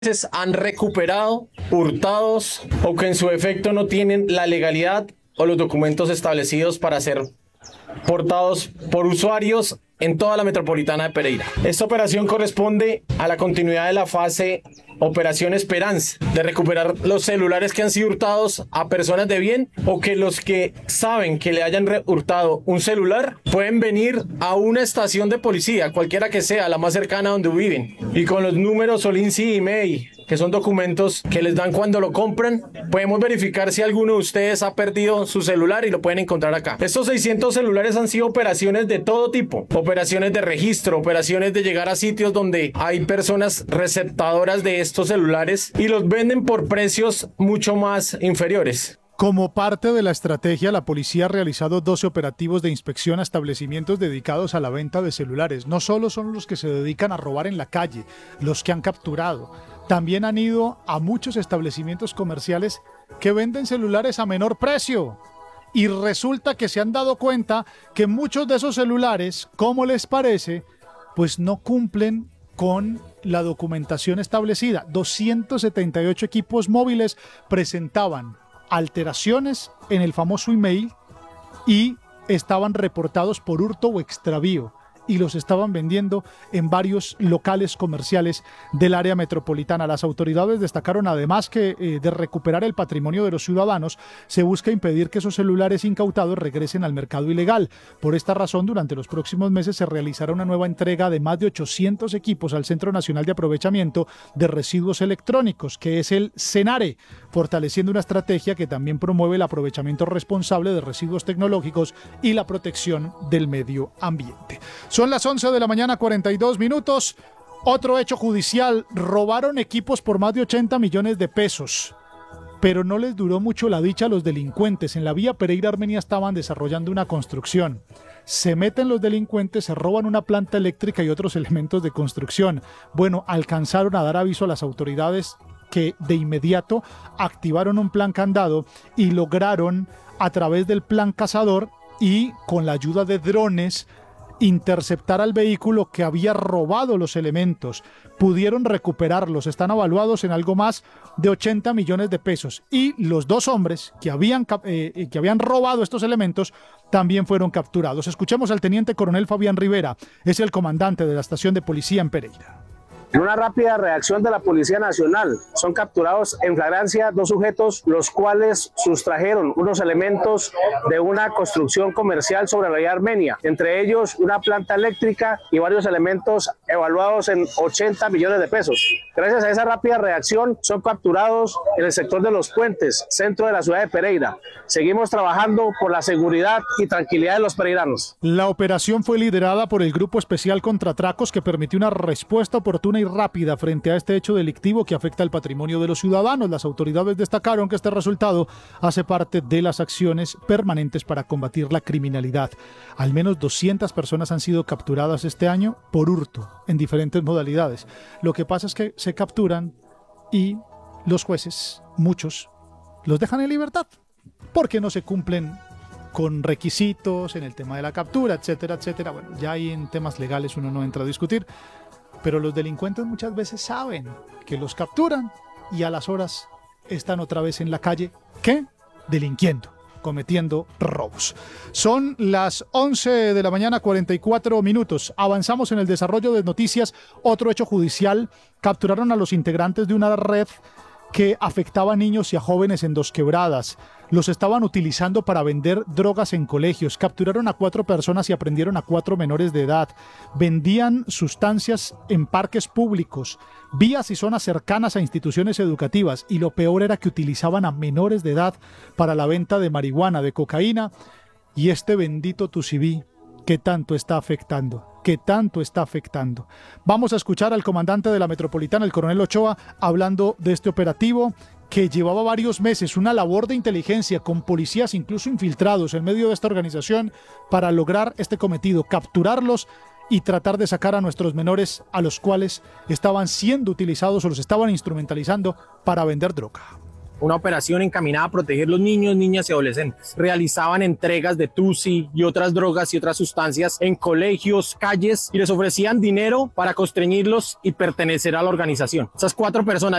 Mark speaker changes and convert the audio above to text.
Speaker 1: Han recuperado, hurtados o que en su efecto no tienen la legalidad o los documentos establecidos para ser portados por usuarios en toda la metropolitana de Pereira. Esta operación corresponde a la continuidad de la fase Operación Esperanza, de recuperar los celulares que han sido hurtados a personas de bien o que los que saben que le hayan hurtado un celular pueden venir a una estación de policía, cualquiera que sea, la más cercana a donde viven, y con los números Solinci y MEI, que son documentos que les dan cuando lo compran, podemos verificar si alguno de ustedes ha perdido su celular y lo pueden encontrar acá. Estos 600 celulares han sido operaciones de todo tipo, operaciones de registro, operaciones de llegar a sitios donde hay personas receptadoras de estos celulares y los venden por precios mucho más inferiores.
Speaker 2: Como parte de la estrategia, la policía ha realizado 12 operativos de inspección a establecimientos dedicados a la venta de celulares. No solo son los que se dedican a robar en la calle, los que han capturado. También han ido a muchos establecimientos comerciales que venden celulares a menor precio. Y resulta que se han dado cuenta que muchos de esos celulares, ¿cómo les parece?, pues no cumplen con la documentación establecida. 278 equipos móviles presentaban alteraciones en el famoso email y estaban reportados por hurto o extravío y los estaban vendiendo en varios locales comerciales del área metropolitana. Las autoridades destacaron además que de recuperar el patrimonio de los ciudadanos se busca impedir que esos celulares incautados regresen al mercado ilegal. Por esta razón, durante los próximos meses se realizará una nueva entrega de más de 800 equipos al Centro Nacional de Aprovechamiento de Residuos Electrónicos, que es el CENARE, fortaleciendo una estrategia que también promueve el aprovechamiento responsable de residuos tecnológicos y la protección del medio ambiente. Son las 11 de la mañana, 42 minutos. Otro hecho judicial. Robaron equipos por más de 80 millones de pesos. Pero no les duró mucho la dicha a los delincuentes. En la vía Pereira-Armenia estaban desarrollando una construcción. Se meten los delincuentes, se roban una planta eléctrica y otros elementos de construcción. Bueno, alcanzaron a dar aviso a las autoridades que de inmediato activaron un plan candado y lograron, a través del plan cazador y con la ayuda de drones, interceptar al vehículo que había robado los elementos. Pudieron recuperarlos, están evaluados en algo más de 80 millones de pesos. Y los dos hombres que habían robado estos elementos también fueron capturados. Escuchemos al teniente coronel Fabián Rivera, es el comandante de la estación de policía en Pereira.
Speaker 3: En una rápida reacción de la Policía Nacional, son capturados en flagrancia dos sujetos, los cuales sustrajeron unos elementos de una construcción comercial sobre la vía Armenia, entre ellos una planta eléctrica y varios elementos evaluados en 80 millones de pesos. Gracias a esa rápida reacción, son capturados en el sector de Los Puentes, centro de la ciudad de Pereira. Seguimos trabajando por la seguridad y tranquilidad de los pereiranos.
Speaker 2: La operación fue liderada por el Grupo Especial contra Atracos, que permitió una respuesta oportuna y rápida frente a este hecho delictivo que afecta el patrimonio de los ciudadanos. Las autoridades destacaron que este resultado hace parte de las acciones permanentes para combatir la criminalidad. Al menos 200 personas han sido capturadas este año por hurto en diferentes modalidades. Lo que pasa es que se capturan y los jueces, muchos, los dejan en libertad porque no se cumplen con requisitos en el tema de la captura, etcétera, etcétera. Bueno, ya ahí en temas legales uno no entra a discutir, pero los delincuentes muchas veces saben que los capturan y a las horas están otra vez en la calle, ¿qué? Delinquiendo, cometiendo robos. Son las 11 de la mañana, 44 minutos. Avanzamos en el desarrollo de noticias. Otro hecho judicial. Capturaron a los integrantes de una red que afectaba a niños y a jóvenes en Dos Quebradas. Los estaban utilizando para vender drogas en colegios. Capturaron a 4 personas y aprendieron a 4 menores de edad. Vendían sustancias en parques públicos, vías y zonas cercanas a instituciones educativas. Y lo peor era que utilizaban a menores de edad para la venta de marihuana, de cocaína. Y este bendito Tucibí, ¿qué tanto está afectando? ¿Qué tanto está afectando? Vamos a escuchar al comandante de la Metropolitana, el coronel Ochoa, hablando de este operativo que llevaba varios meses, una labor de inteligencia con policías incluso infiltrados en medio de esta organización para lograr este cometido, capturarlos y tratar de sacar a nuestros menores a los cuales estaban siendo utilizados o los estaban instrumentalizando para vender droga.
Speaker 1: una operación encaminada a proteger los niños, niñas y adolescentes. Realizaban entregas de tusi y otras drogas y otras sustancias en colegios, calles y les ofrecían dinero para constreñirlos y pertenecer a la organización. Esas 4 personas